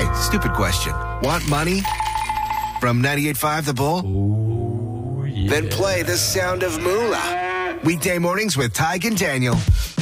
Hey, stupid question. Want money? From 98.5 The Bull? Ooh, yeah. Then play The Sound of Moolah. Weekday mornings with Tyke and Daniel.